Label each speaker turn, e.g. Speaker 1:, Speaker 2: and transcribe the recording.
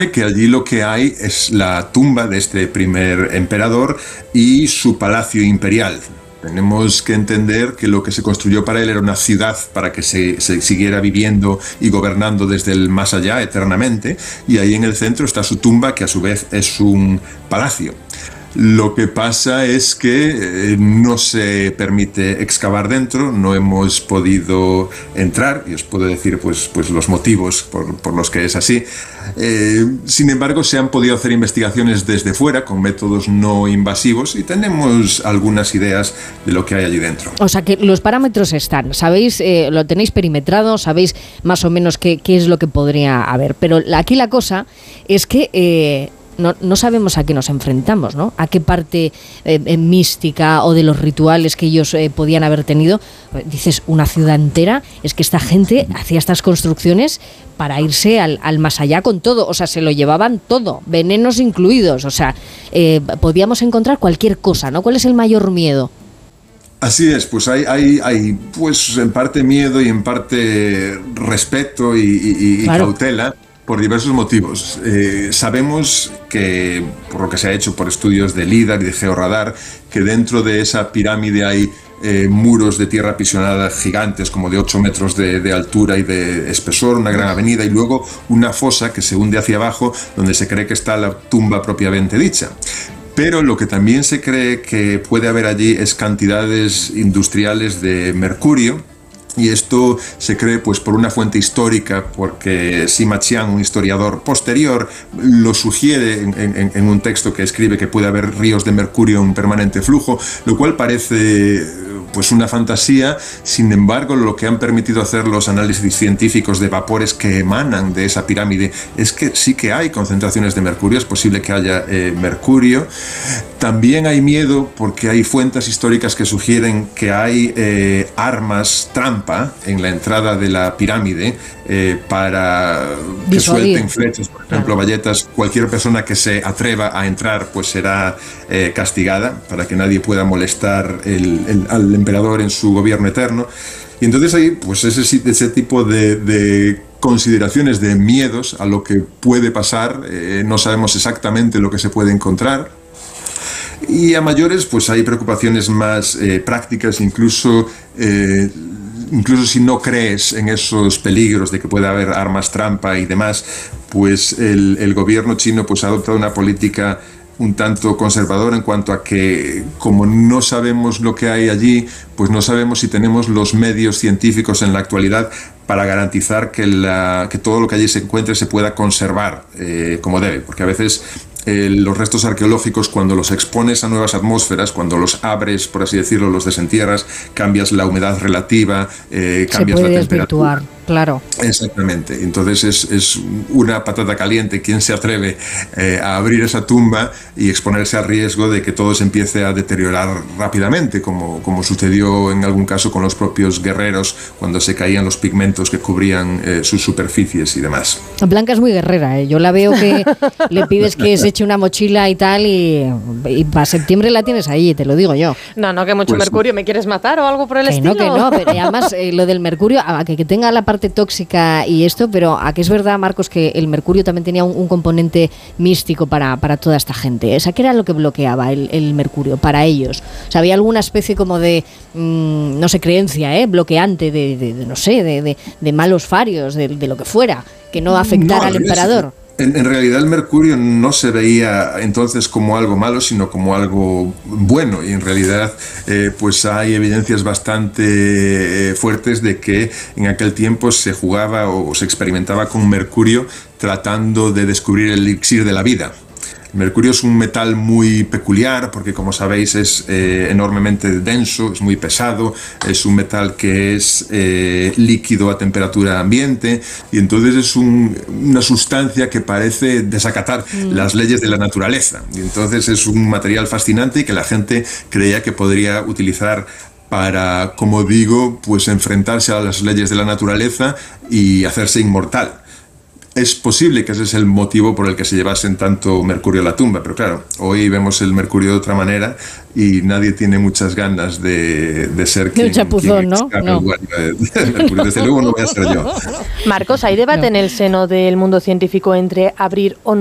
Speaker 1: que allí lo que hay es la tumba de este primer emperador y su palacio imperial. Tenemos que entender que lo que se construyó para él era una ciudad para que se siguiera viviendo y gobernando desde el más allá eternamente, y ahí en el centro está su tumba, que a su vez es un palacio. Lo que pasa es que no se permite excavar dentro, no hemos podido entrar, y os puedo decir pues los motivos por los que es así. Sin embargo, se han podido hacer investigaciones desde fuera con métodos no invasivos y tenemos algunas ideas de lo que hay allí dentro.
Speaker 2: O sea que los parámetros están, sabéis, lo tenéis perimetrado, sabéis más o menos qué es lo que podría haber, pero aquí la cosa es que no sabemos a qué nos enfrentamos, ¿no? A qué parte mística o de los rituales que ellos podían haber tenido. Dices, una ciudad entera, es que esta gente hacía estas construcciones para irse al más allá con todo, o sea, se lo llevaban todo, venenos incluidos, o sea, podíamos encontrar cualquier cosa, ¿no? ¿Cuál es el mayor miedo?
Speaker 1: Así es, pues hay pues en parte miedo y en parte respeto y claro, cautela. Por diversos motivos. Sabemos que, por lo que se ha hecho por estudios de LIDAR y de georradar, que dentro de esa pirámide hay muros de tierra apisonada gigantes, como de 8 metros de altura y de espesor, una gran avenida, y luego una fosa que se hunde hacia abajo, donde se cree que está la tumba propiamente dicha. Pero lo que también se cree que puede haber allí es cantidades industriales de mercurio. Y esto se cree pues por una fuente histórica, porque Sima Qian, un historiador posterior, lo sugiere en un texto que escribe, que puede haber ríos de mercurio en permanente flujo, lo cual parece pues una fantasía. Sin embargo, lo que han permitido hacer los análisis científicos de vapores que emanan de esa pirámide es que sí que hay concentraciones de mercurio, es posible que haya mercurio. También hay miedo porque hay fuentes históricas que sugieren que hay armas trampa en la entrada de la pirámide para que suelten flechas, por ejemplo, bayetas. Cualquier persona que se atreva a entrar pues será castigada, para que nadie pueda molestar al emperador en su gobierno eterno. Y entonces hay pues ese tipo de consideraciones, de miedos a lo que puede pasar. No sabemos exactamente lo que se puede encontrar. Y a mayores pues hay preocupaciones más prácticas, incluso si no crees en esos peligros de que pueda haber armas trampa y demás, pues el gobierno chino pues ha adoptado una política un tanto conservador en cuanto a que, como no sabemos lo que hay allí, pues no sabemos si tenemos los medios científicos en la actualidad para garantizar que todo lo que allí se encuentre se pueda conservar como debe, porque a veces los restos arqueológicos, cuando los expones a nuevas atmósferas, cuando los abres, por así decirlo, los desentierras, cambias la humedad relativa, cambias la temperatura.
Speaker 2: Desvirtuar, claro.
Speaker 1: Exactamente. Entonces es una patata caliente quien se atreve a abrir esa tumba y exponerse al riesgo de que todo se empiece a deteriorar rápidamente, como sucedió en algún caso con los propios guerreros cuando se caían los pigmentos que cubrían sus superficies y demás.
Speaker 2: Blanca es muy guerrera, ¿eh? Yo la veo que le pides que se eche una mochila y tal, y para septiembre la tienes ahí, te lo digo yo.
Speaker 3: No, que mucho mercurio, ¿me quieres matar o algo por el estilo?
Speaker 2: Que no, pero además lo del mercurio, a que tenga la parte tóxica y esto, pero a que es verdad, Marcos, que el mercurio también tenía un componente místico para toda esta gente. O sea, ¿qué era lo que bloqueaba el mercurio para ellos? O sea, había alguna especie como de, no sé, creencia, bloqueante de malos farios, de lo que fuera, que no afectara al emperador.
Speaker 1: En realidad el mercurio no se veía entonces como algo malo, sino como algo bueno, y en realidad pues hay evidencias bastante fuertes de que en aquel tiempo se jugaba o se experimentaba con mercurio tratando de descubrir el elixir de la vida. El mercurio es un metal muy peculiar porque, como sabéis, es enormemente denso, es muy pesado, es un metal que es líquido a temperatura ambiente, y entonces es una sustancia que parece desacatar las leyes de la naturaleza. Y entonces es un material fascinante y que la gente creía que podría utilizar para, como digo, pues enfrentarse a las leyes de la naturaleza y hacerse inmortal. es posible que ese es el motivo por el que se llevasen tanto mercurio a la tumba, pero claro, hoy vemos el mercurio de otra manera y nadie tiene muchas ganas de ser
Speaker 2: quien chapuzón, ¿no?
Speaker 1: El mercurio. Desde luego no voy a ser yo.
Speaker 3: Marcos, ¿hay debate en el seno del mundo científico entre abrir o